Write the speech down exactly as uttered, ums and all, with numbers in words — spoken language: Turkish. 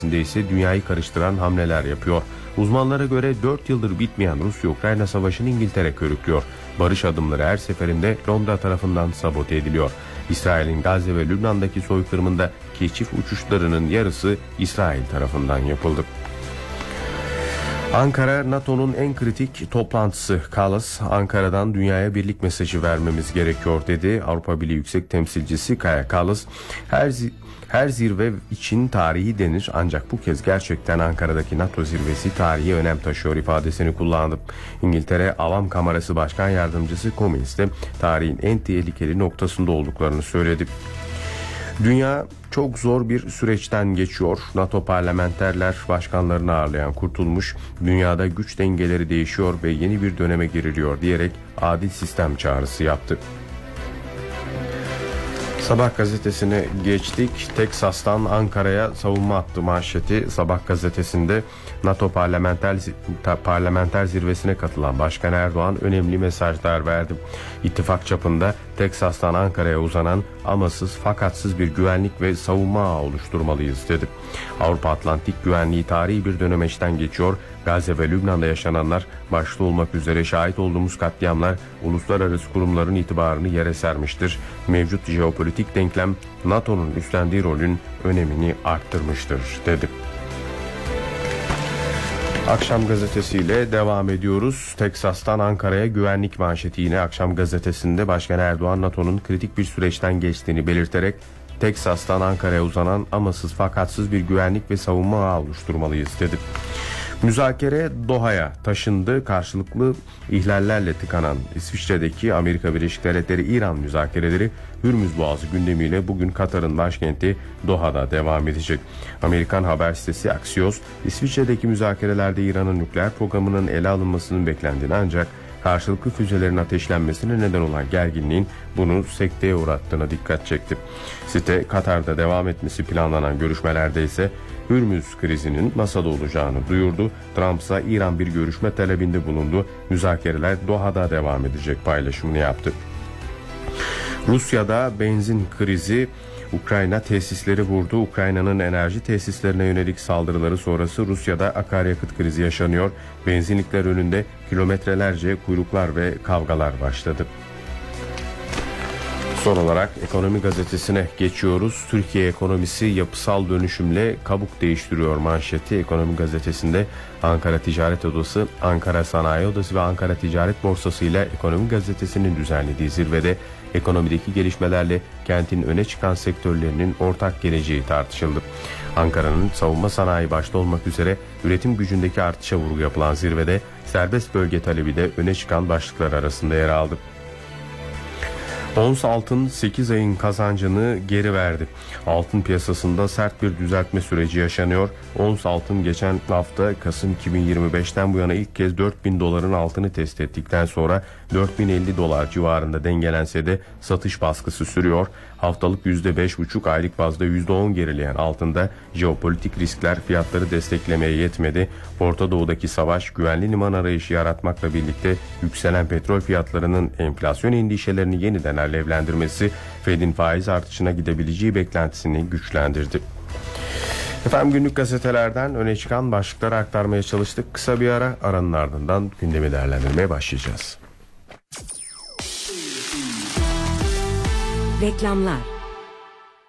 ise dünyayı karıştıran hamleler yapıyor. Uzmanlara göre dört yıldır bitmeyen Rusya-Ukrayna savaşını İngiltere körüklüyor. Barış adımları her seferinde Londra tarafından sabote ediliyor. İsrail'in Gazze ve Lübnan'daki soykırımında keşif uçuşlarının yarısı İsrail tarafından yapıldı. Ankara, NATO'nun en kritik toplantısı. Kallas, Ankara'dan dünyaya birlik mesajı vermemiz gerekiyor dedi. Avrupa Birliği Yüksek Temsilcisi Kaja Kallas, her, her zirve için tarihi denir ancak bu kez gerçekten Ankara'daki NATO zirvesi tarihi önem taşıyor ifadesini kullandı. İngiltere Avam Kamerası Başkan Yardımcısı Cummins de tarihin en tehlikeli noktasında olduklarını söyledi. Dünya çok zor bir süreçten geçiyor. NATO parlamenterler başkanlarını ağırlayan Kurtulmuş, dünyada güç dengeleri değişiyor ve yeni bir döneme giriliyor diyerek adil sistem çağrısı yaptı. Sabah gazetesine geçtik. Teksas'tan Ankara'ya savunma hattı manşeti. Sabah gazetesinde NATO parlamenter, parlamenter zirvesine katılan Başkan Erdoğan önemli mesajlar verdi. İttifak çapında Teksas'tan Ankara'ya uzanan amasız fakatsız bir güvenlik ve savunma ağı oluşturmalıyız dedi. Avrupa Atlantik güvenliği tarihi bir dönemeçten geçiyor. Gazze ve Lübnan'da yaşananlar başta olmak üzere şahit olduğumuz katliamlar uluslararası kurumların itibarını yere sermiştir. Mevcut jeopolitik denklem NATO'nun üstlendiği rolün önemini arttırmıştır dedi. Akşam gazetesiyle devam ediyoruz. Teksas'tan Ankara'ya güvenlik manşeti yine Akşam gazetesinde Başkan Erdoğan NATO'nun kritik bir süreçten geçtiğini belirterek Teksas'tan Ankara'ya uzanan amasız fakatsız bir güvenlik ve savunma ağı oluşturmalıyız dedi. Müzakere Doha'ya taşındı. Karşılıklı ihlallerle tıkanan İsviçre'deki Amerika Birleşik Devletleri İran müzakereleri Hürmüz Boğazı gündemiyle bugün Katar'ın başkenti Doha'da devam edecek. Amerikan haber sitesi Axios, İsviçre'deki müzakerelerde İran'ın nükleer programının ele alınmasının beklendiğini ancak karşılıklı füzelerin ateşlenmesine neden olan gerginliğin bunu sekteye uğrattığına dikkat çekti. Site Katar'da devam etmesi planlanan görüşmelerde ise Hürmüz krizinin masada olacağını duyurdu. Trump ise İran bir görüşme talebinde bulundu. Müzakereler Doha'da devam edecek paylaşımını yaptı. Rusya'da benzin krizi, Ukrayna tesisleri vurdu. Ukrayna'nın enerji tesislerine yönelik saldırıları sonrası Rusya'da akaryakıt krizi yaşanıyor. Benzinlikler önünde kilometrelerce kuyruklar ve kavgalar başladı. Son olarak Ekonomi Gazetesi'ne geçiyoruz. Türkiye ekonomisi yapısal dönüşümle kabuk değiştiriyor manşeti. Ekonomi Gazetesi'nde Ankara Ticaret Odası, Ankara Sanayi Odası ve Ankara Ticaret Borsası ile Ekonomi Gazetesi'nin düzenlediği zirvede ekonomideki gelişmelerle kentin öne çıkan sektörlerinin ortak geleceği tartışıldı. Ankara'nın savunma sanayi başta olmak üzere üretim gücündeki artışa vurgu yapılan zirvede serbest bölge talebi de öne çıkan başlıklar arasında yer aldı. Ons altın sekiz ayın kazancını geri verdi. Altın piyasasında sert bir düzeltme süreci yaşanıyor. Ons altın geçen hafta Kasım iki bin yirmi beşten bu yana ilk kez dört bin doların altını test ettikten sonra dört bin elli dolar civarında dengelense de satış baskısı sürüyor. Haftalık yüzde beş buçuk, aylık bazda yüzde on gerileyen altında jeopolitik riskler fiyatları desteklemeye yetmedi. Orta Doğu'daki savaş güvenli liman arayışı yaratmakla birlikte yükselen petrol fiyatlarının enflasyon endişelerini yeniden alevlendirmesi Fed'in faiz artışına gidebileceği beklentisini güçlendirdi. Efendim, günlük gazetelerden öne çıkan başlıkları aktarmaya çalıştık. Kısa bir ara, aranın ardından gündemi değerlendirmeye başlayacağız. Reklamlar.